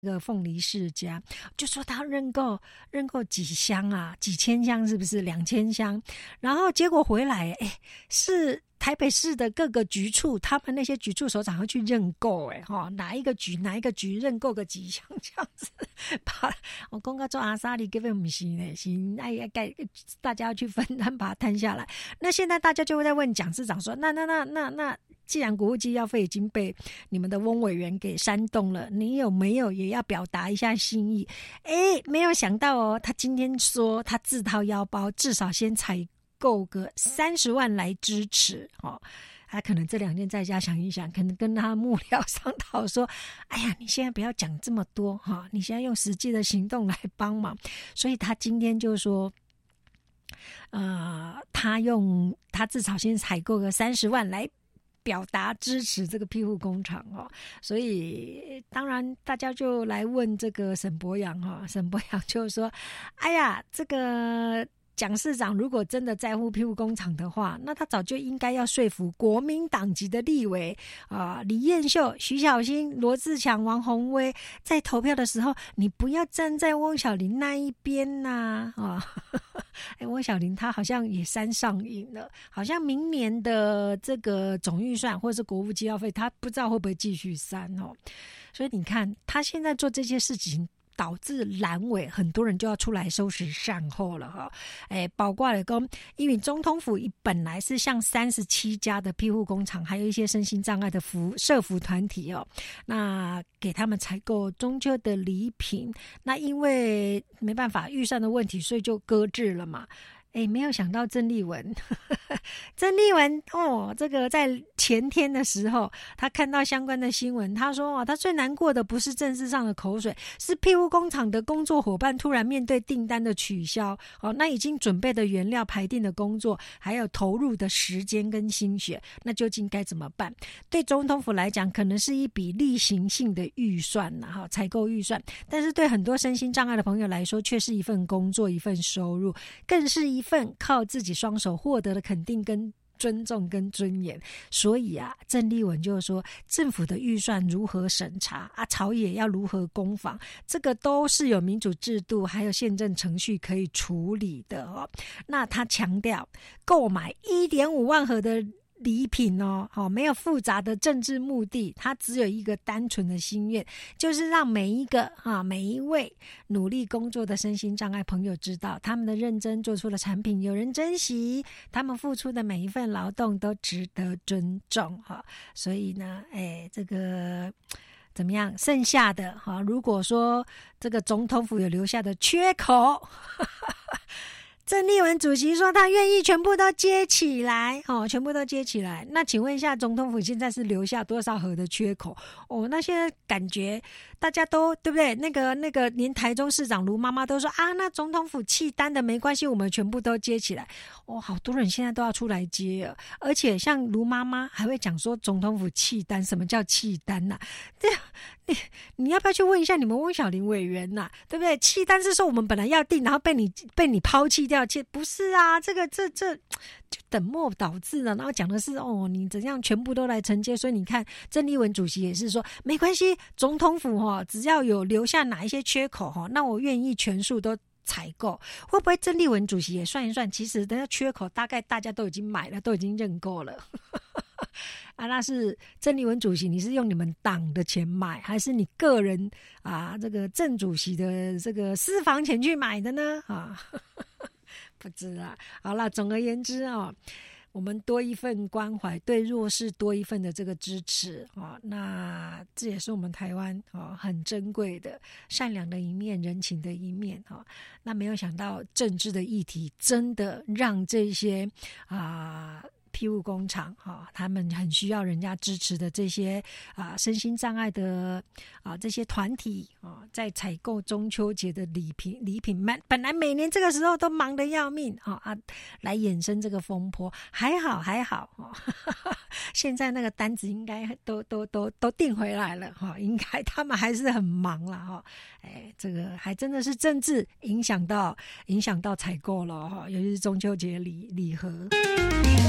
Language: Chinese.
个凤梨世家，就说他认购几箱啊，几千箱是不是？2000箱，然后结果回来，是台北市的各个局处，他们那些局处首长要去认购，哪一个局认购个几箱这样子。我讲到做阿萨里根本不是呢，是大家要去分摊把它摊下来。那现在大家就会在问蒋市长说，那既然国务机要费已经被你们的翁委员给煽动了，你有没有也要表达一下心意？没有想到哦，他今天说他自掏腰包，至少先采购个30万来支持哦。他可能这2天在家想一想，可能跟他幕僚商讨说，哎呀，你现在不要讲这么多哈，你现在用实际的行动来帮忙。所以他今天就说他至少先采购个30万来表达支持这个庇护工厂哦。所以当然大家就来问这个沈伯洋哈，沈伯洋就说，哎呀，这个蒋市长如果真的在乎庇护工厂的话，那他早就应该要说服国民党籍的立委李彦秀、徐小新、罗志强、王宏威，在投票的时候，你不要站在翁小玲那一边呐翁小玲她好像也煽上瘾了，好像明年的这个总预算或者是国务机要费，她不知道会不会继续煽哦。所以你看，她现在做这些事情，导致蓝委很多人就要出来收拾善后了哈。包括了说，因为总统府本来是向37家的庇护工厂，还有一些身心障碍的社福团体哦，那给他们采购中秋的礼品，那因为没办法预算的问题，所以就搁置了嘛。没有想到郑丽文这个在前天的时候，他看到相关的新闻，他说他最难过的不是政治上的口水，是庇护工厂的工作伙伴突然面对订单的取消那已经准备的原料、排定的工作，还有投入的时间跟心血，那究竟该怎么办？对总统府来讲，可能是一笔例行性的预算采购预算，但是对很多身心障碍的朋友来说，却是一份工作、一份收入，更是一份靠自己双手获得的肯定跟尊重跟尊严。所以郑丽文就说，政府的预算如何审查朝野要如何攻防，这个都是有民主制度还有宪政程序可以处理的那他强调，购买1.5万盒的礼品没有复杂的政治目的，它只有一个单纯的心愿，就是让每一位努力工作的身心障碍朋友知道，他们的认真做出的产品有人珍惜，他们付出的每一份劳动都值得尊重所以呢这个怎么样，剩下的如果说这个总统府有留下的缺口郑丽文主席说他愿意全部都接起来全部都接起来。那请问一下，总统府现在是留下多少盒的缺口那现在感觉大家都对不对，那个连台中市长卢妈妈都说那总统府弃单的没关系，我们全部都接起来好多人现在都要出来接了。而且像卢妈妈还会讲说总统府弃单，什么叫弃单你要不要去问一下你们翁小玲委员对不对？弃单是说我们本来要订，然后被你抛弃掉，不是这就本末倒置了。然后讲的是你怎样全部都来承接。所以你看郑丽文主席也是说，没关系，总统府只要有留下哪一些缺口那我愿意全数都采购。会不会郑丽文主席也算一算，其实的缺口大概大家都已经买了，都已经认购了那是郑丽文主席，你是用你们党的钱买，还是你个人这个郑主席的这个私房钱去买的呢不知道。好啦，总而言之我们多一份关怀，对弱势多一份的这个支持那这也是我们台湾很珍贵的善良的一面，人情的一面那没有想到政治的议题真的让这些庇护工厂他们很需要人家支持的这些身心障碍的这些团体在采购中秋节的礼品本来每年这个时候都忙得要命来衍生这个风波。还好现在那个单子应该都订回来了应该他们还是很忙啦这个还真的是政治影响到采购了尤其是中秋节礼盒。